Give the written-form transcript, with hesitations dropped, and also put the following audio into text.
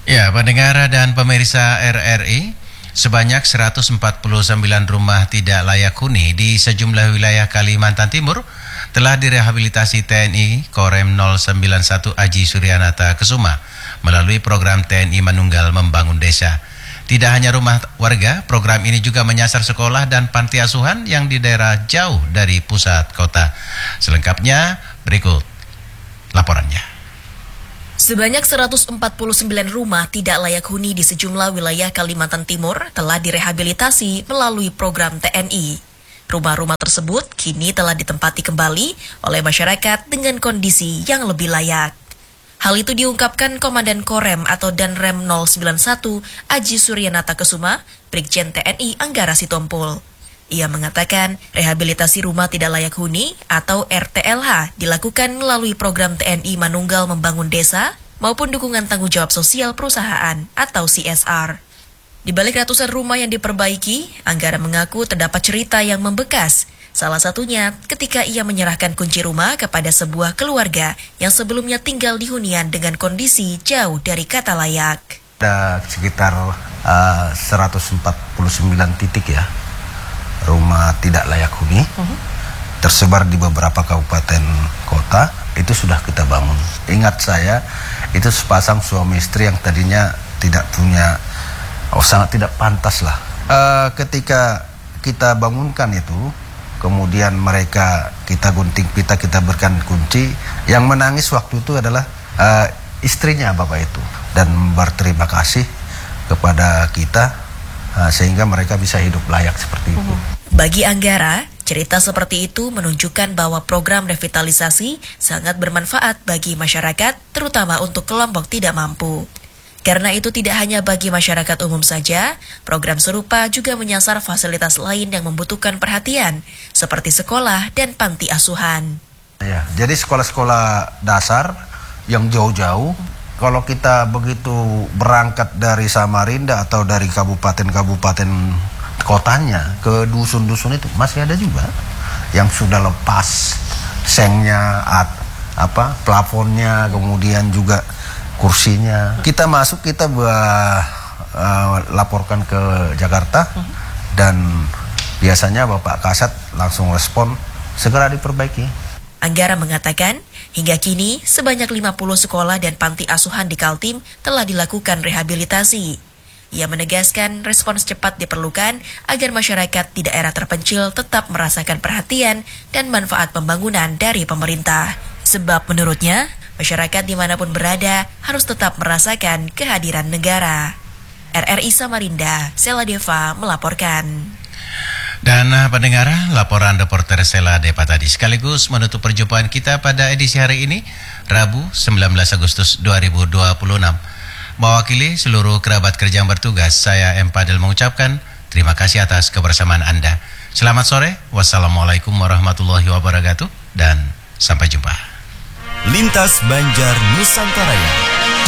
Ya, pendengar dan pemirsa RRI, sebanyak 149 rumah tidak layak huni di sejumlah wilayah Kalimantan Timur telah direhabilitasi TNI Korem 091 Aji Suryanata Kesuma melalui program TNI Manunggal Membangun Desa. Tidak hanya rumah warga, program ini juga menyasar sekolah dan panti asuhan yang di daerah jauh dari pusat kota. Selengkapnya berikut laporannya. Sebanyak 149 rumah tidak layak huni di sejumlah wilayah Kalimantan Timur telah direhabilitasi melalui program TNI. Rumah-rumah tersebut kini telah ditempati kembali oleh masyarakat dengan kondisi yang lebih layak. Hal itu diungkapkan Komandan Korem atau Danrem 091 Aji Suryanata Kesuma, Brigjen TNI Anggara Sitompul. Ia mengatakan rehabilitasi rumah tidak layak huni atau RTLH dilakukan melalui program TNI Manunggal Membangun Desa maupun dukungan tanggung jawab sosial perusahaan atau CSR. Di balik ratusan rumah yang diperbaiki, Anggara mengaku terdapat cerita yang membekas. Salah satunya ketika ia menyerahkan kunci rumah kepada sebuah keluarga yang sebelumnya tinggal di hunian dengan kondisi jauh dari kata layak. Ada sekitar 149 titik ya. Rumah tidak layak huni tersebar di beberapa kabupaten kota, itu sudah kita bangun. Ingat saya, itu sepasang suami istri yang tadinya tidak punya, sangat tidak pantas lah. Ketika kita bangunkan itu, kemudian mereka kita gunting pita, kita berikan kunci, yang menangis waktu itu adalah istrinya bapak itu, dan berterima kasih kepada kita sehingga mereka bisa hidup layak seperti itu. Bagi Anggara, cerita seperti itu menunjukkan bahwa program revitalisasi sangat bermanfaat bagi masyarakat, terutama untuk kelompok tidak mampu. Karena itu tidak hanya bagi masyarakat umum saja, program serupa juga menyasar fasilitas lain yang membutuhkan perhatian, seperti sekolah dan panti asuhan. Ya, jadi sekolah-sekolah dasar yang jauh-jauh, kalau kita begitu berangkat dari Samarinda atau dari kabupaten-kabupaten kotanya ke dusun-dusun itu masih ada juga yang sudah lepas sengnya, plafonnya, kemudian juga kursinya. Kita masuk, kita laporkan ke Jakarta dan biasanya Bapak Kasat langsung respon, segera diperbaiki. Anggara mengatakan, hingga kini sebanyak 50 sekolah dan panti asuhan di Kaltim telah dilakukan rehabilitasi. Ia menegaskan respons cepat diperlukan agar masyarakat di daerah terpencil tetap merasakan perhatian dan manfaat pembangunan dari pemerintah. Sebab menurutnya, masyarakat dimanapun berada harus tetap merasakan kehadiran negara. RRI Samarinda, Sela Deva melaporkan. Dan pendengar, laporan reporter Sela Deva tadi sekaligus menutup perjumpaan kita pada edisi hari ini, Rabu 19 Agustus 2026. Mewakili seluruh kerabat kerja yang bertugas, saya M. Padel mengucapkan terima kasih atas kebersamaan Anda. Selamat sore, wassalamualaikum warahmatullahi wabarakatuh, dan sampai jumpa. Lintas Banjar Nusantara.